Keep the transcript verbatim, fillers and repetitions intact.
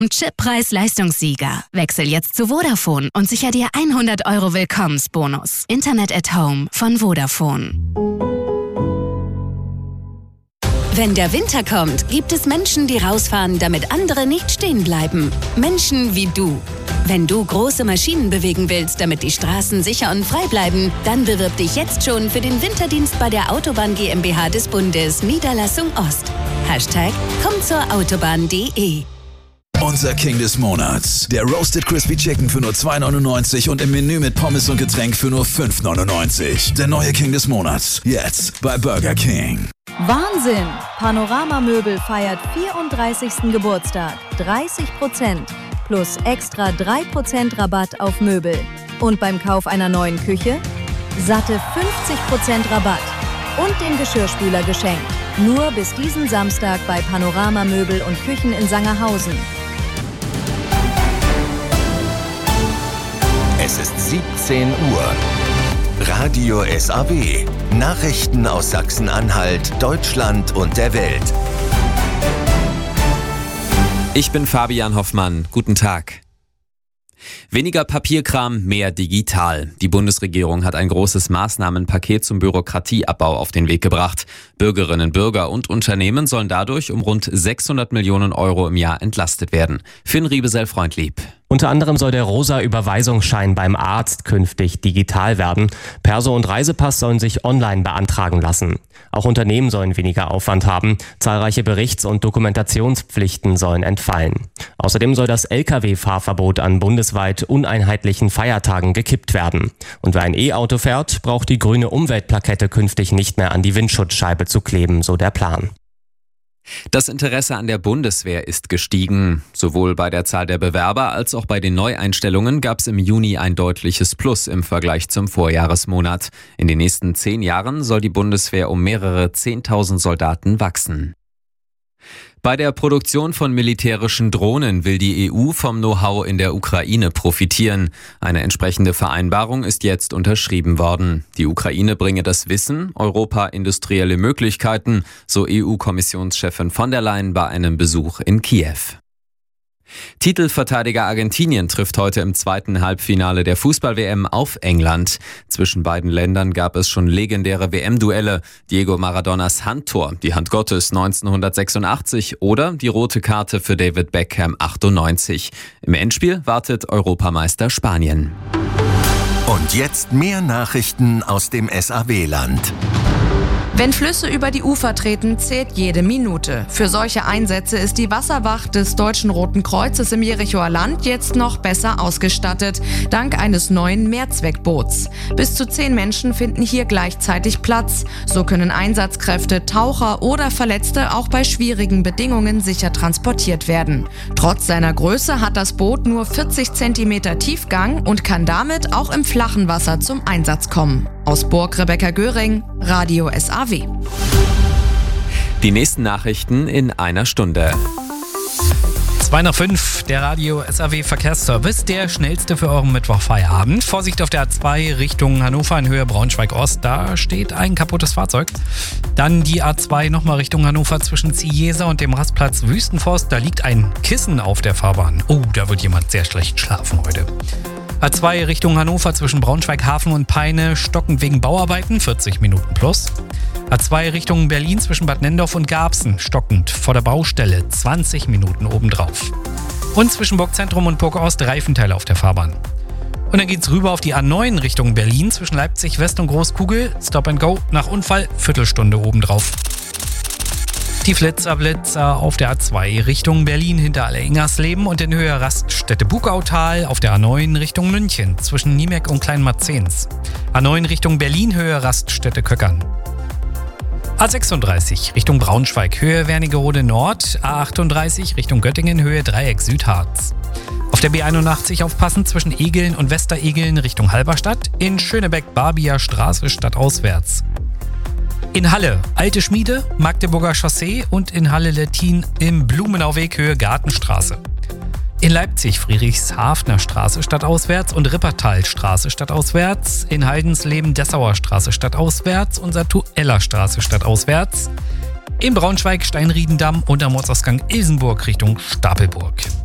Chippreis-Leistungssieger. Wechsel jetzt zu Vodafone und sicher dir hundert Euro Willkommensbonus. Internet at Home von Vodafone. Wenn der Winter kommt, gibt es Menschen, die rausfahren, damit andere nicht stehen bleiben. Menschen wie du. Wenn du große Maschinen bewegen willst, damit die Straßen sicher und frei bleiben, dann bewirb dich jetzt schon für den Winterdienst bei der Autobahn GmbH des Bundes, Niederlassung Ost. Hashtag komm zur Autobahn punkt de. Unser King des Monats. Der Roasted Crispy Chicken für nur zwei neunundneunzig und im Menü mit Pommes und Getränk für nur fünf neunundneunzig. Der neue King des Monats. Jetzt bei Burger King. Wahnsinn! Panorama Möbel feiert vierunddreißigsten Geburtstag. dreißig Prozent plus extra drei Prozent Rabatt auf Möbel. Und beim Kauf einer neuen Küche? Satte fünfzig Prozent Rabatt. Und den Geschirrspüler geschenkt. Nur bis diesen Samstag bei Panorama Möbel und Küchen in Sangerhausen. Es ist siebzehn Uhr. Radio S A W. Nachrichten aus Sachsen-Anhalt, Deutschland und der Welt. Ich bin Fabian Hoffmann. Guten Tag. Weniger Papierkram, mehr digital. Die Bundesregierung hat ein großes Maßnahmenpaket zum Bürokratieabbau auf den Weg gebracht. Bürgerinnen, Bürger und Unternehmen sollen dadurch um rund sechshundert Millionen Euro im Jahr entlastet werden. Finn Riebesell-Freundlieb. Unter anderem soll der rosa Überweisungsschein beim Arzt künftig digital werden. Perso und Reisepass sollen sich online beantragen lassen. Auch Unternehmen sollen weniger Aufwand haben. Zahlreiche Berichts- und Dokumentationspflichten sollen entfallen. Außerdem soll das L K W-Fahrverbot an bundesweit uneinheitlichen Feiertagen gekippt werden. Und wer ein E-Auto fährt, braucht die grüne Umweltplakette künftig nicht mehr an die Windschutzscheibe zu kleben, so der Plan. Das Interesse an der Bundeswehr ist gestiegen. Sowohl bei der Zahl der Bewerber als auch bei den Neueinstellungen gab es im Juni ein deutliches Plus im Vergleich zum Vorjahresmonat. In den nächsten zehn Jahren soll die Bundeswehr um mehrere zehntausend Soldaten wachsen. Bei der Produktion von militärischen Drohnen will die E U vom Know-how in der Ukraine profitieren. Eine entsprechende Vereinbarung ist jetzt unterschrieben worden. Die Ukraine bringe das Wissen, Europa industrielle Möglichkeiten, so E U-Kommissionschefin von der Leyen bei einem Besuch in Kiew. Titelverteidiger Argentinien trifft heute im zweiten Halbfinale der Fußball-W M auf England. Zwischen beiden Ländern gab es schon legendäre W M-Duelle. Diego Maradonas Handtor, die Hand Gottes neunzehnhundertsechsundachtzig oder die rote Karte für David Beckham achtundneunzig. Im Endspiel wartet Europameister Spanien. Und jetzt mehr Nachrichten aus dem S A W-Land. Wenn Flüsse über die Ufer treten, zählt jede Minute. Für solche Einsätze ist die Wasserwacht des Deutschen Roten Kreuzes im Jerichoer Land jetzt noch besser ausgestattet, dank eines neuen Mehrzweckboots. Bis zu zehn Menschen finden hier gleichzeitig Platz. So können Einsatzkräfte, Taucher oder Verletzte auch bei schwierigen Bedingungen sicher transportiert werden. Trotz seiner Größe hat das Boot nur vierzig Zentimeter Tiefgang und kann damit auch im flachen Wasser zum Einsatz kommen. Aus Burg Rebecca Göring, Radio S A W. Die nächsten Nachrichten in einer Stunde. zwei nach fünf, der Radio S A W Verkehrsservice, der schnellste für euren Mittwochfeierabend. Vorsicht auf der A zwei Richtung Hannover in Höhe Braunschweig-Ost, da steht ein kaputtes Fahrzeug. Dann die A zwei nochmal Richtung Hannover zwischen Ziehesa und dem Rastplatz Wüstenforst, da liegt ein Kissen auf der Fahrbahn. Oh, da wird jemand sehr schlecht schlafen heute. A zwei Richtung Hannover zwischen Braunschweig-Hafen und Peine stockend wegen Bauarbeiten, vierzig Minuten plus. A zwei Richtung Berlin zwischen Bad Nendorf und Garbsen stockend vor der Baustelle, zwanzig Minuten obendrauf. Und zwischen Burgzentrum und Burg Ost Reifenteile auf der Fahrbahn. Und dann geht's rüber auf die A neun Richtung Berlin zwischen Leipzig West und Großkugel, Stop and Go, nach Unfall, Viertelstunde obendrauf. Die Flitzerblitzer auf der A zwei Richtung Berlin hinter Alle-Ingersleben und in Höhe Raststätte Bugautal auf der A neun Richtung München zwischen Niemek und Kleinmarzens. A neun Richtung Berlin Höhe Raststätte Köckern. A sechsunddreißig Richtung Braunschweig Höhe Wernigerode Nord, A achtunddreißig Richtung Göttingen Höhe Dreieck Südharz. Auf der B einundachtzig aufpassen zwischen Egeln und Westeregeln Richtung Halberstadt, in Schönebeck-Barbier Straße stadtauswärts. In Halle Alte Schmiede, Magdeburger Chaussee und in Halle-Lettin im Blumenauweg Höhe Gartenstraße. In Leipzig Friedrichshafener Straße stadtauswärts und Rippertalstraße stadtauswärts. In Haldensleben Dessauer Straße stadtauswärts und Satueller Straße stadtauswärts. In Braunschweig Steinriedendamm und am Ortsausgang Ilsenburg Richtung Stapelburg.